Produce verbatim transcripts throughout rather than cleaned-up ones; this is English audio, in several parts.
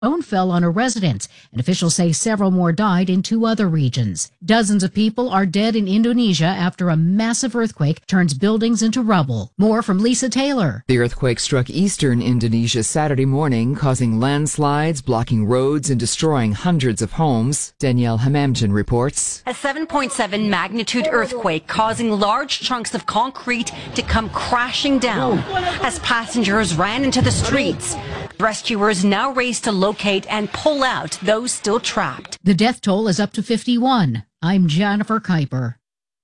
Stone fell on a residence, and officials say several more died in two other regions. Dozens of people are dead in Indonesia after a massive earthquake turns buildings into rubble. More from Lisa Taylor. The earthquake struck eastern Indonesia Saturday morning, causing landslides, blocking roads, and destroying hundreds of homes. Danielle Hamamjan reports. A seven point seven magnitude earthquake causing large chunks of concrete to come crashing down as passengers ran into the streets. Rescuers now race to locate and pull out those still trapped. The death toll is up to fifty-one. I'm Jennifer Kuiper.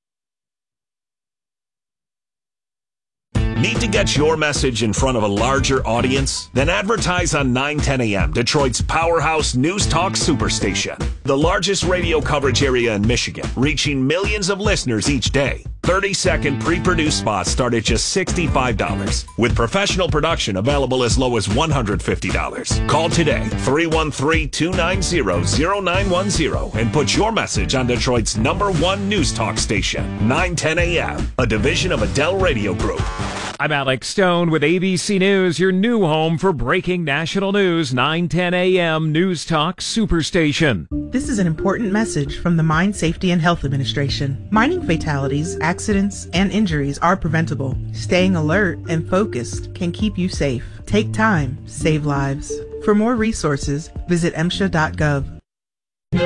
Need to get your message in front of a larger audience? Then advertise on nine ten A M, Detroit's powerhouse news talk superstation. The largest radio coverage area in Michigan, reaching millions of listeners each day. thirty second pre-produced spots start at just sixty-five dollars, with professional production available as low as one hundred fifty dollars. Call today, three one three, two nine zero, zero nine one zero, and put your message on Detroit's number one news talk station, nine ten A M, a division of Adele Radio Group. I'm Alex Stone with A B C News, your new home for breaking national news, nine ten A M News Talk Superstation. This is an important message from the Mine Safety and Health Administration. Mining fatalities, accidents, and injuries are preventable. Staying alert and focused can keep you safe. Take time, save lives. For more resources, visit M S H A dot gov.